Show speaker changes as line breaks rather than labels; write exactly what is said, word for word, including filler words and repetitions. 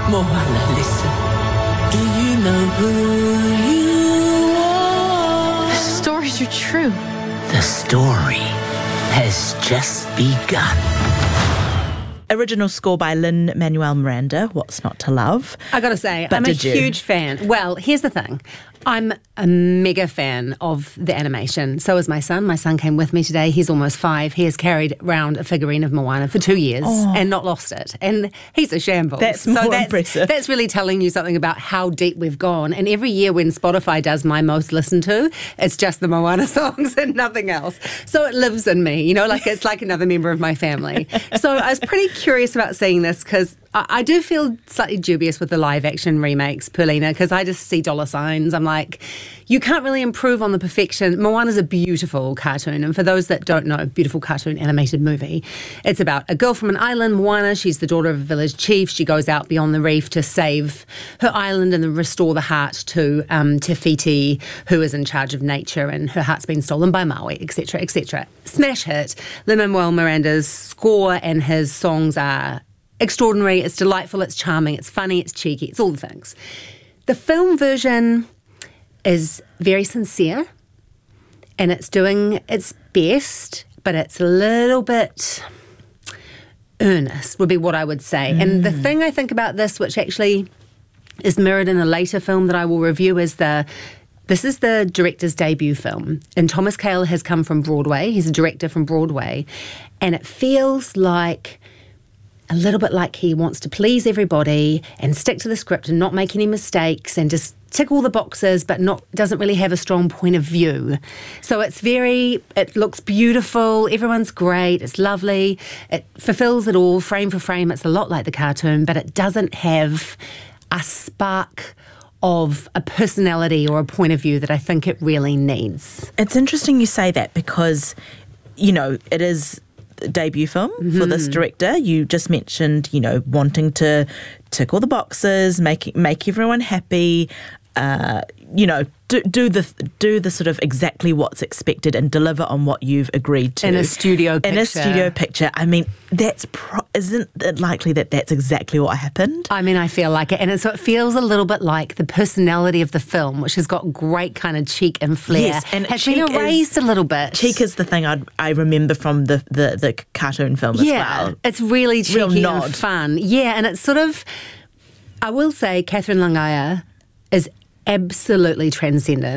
Moana, listen. Do you know who you are?
The stories are true.
The story has just begun.
Original score by Lin-Manuel Miranda, What's Not to Love.
I gotta say,
But
I'm a
did you?
huge fan. Well, here's the thing. I'm a mega fan of the animation. So is my son. My son came with me today. He's almost five. He has carried around a figurine of Moana for two years
Oh.
and not lost it. And he's a shambles.
That's
so
more
that's,
impressive.
That's really telling you something about how deep we've gone. And every year when Spotify does my most listened to, it's just the Moana songs and nothing else. So it lives in me, you know, like it's like another member of my family. So I was pretty curious about seeing this because I, I do feel slightly dubious with the live action remakes, Paulina, because I just see dollar signs. I'm like, you can't really improve on the perfection. Moana's a beautiful cartoon, and for those that don't know, beautiful cartoon animated movie. It's about a girl from an island, Moana. She's the daughter of a village chief. She goes out beyond the reef to save her island and restore the heart to um, Te Fiti, who is in charge of nature, and her heart's been stolen by Maui, et cetera, et cetera. Smash hit. Lin-Manuel Miranda's score and his songs are extraordinary. It's delightful. It's charming. It's funny. It's cheeky. It's all the things. The film version is very sincere and it's doing its best, but it's a little bit earnest would be what I would say. Mm. And the thing I think about this, which actually is mirrored in a later film that I will review, is the this is the director's debut film. And Thomas Kail has come from Broadway. He's a director from Broadway. And it feels like a little bit like he wants to please everybody and stick to the script and not make any mistakes and just tick all the boxes, but not doesn't really have a strong point of view. So it's very, it looks beautiful, everyone's great, it's lovely, it fulfills it all frame for frame. It's a lot like the cartoon, but it doesn't have a spark of a personality or a point of view that I think it really needs.
It's interesting you say that because, you know, it is debut film mm-hmm. for this director. You just mentioned, you know, wanting to tick all the boxes, make make everyone happy, uh, you know, do, do the do the sort of exactly what's expected and deliver on what you've agreed to
in a studio picture.
In a studio picture. I mean, that's pro- isn't it likely that that's exactly what happened?
I mean, I feel like it, and it, so it feels a little bit like the personality of the film, which has got great kind of cheek and flair,
yes, and
has been erased a little bit.
Cheek is the thing I I remember from the the, the cartoon film as
yeah,
well.
It's really cheeky
Real nod.
and fun. Yeah, and it's sort of, I will say, Catherine Langaya is absolutely transcendent.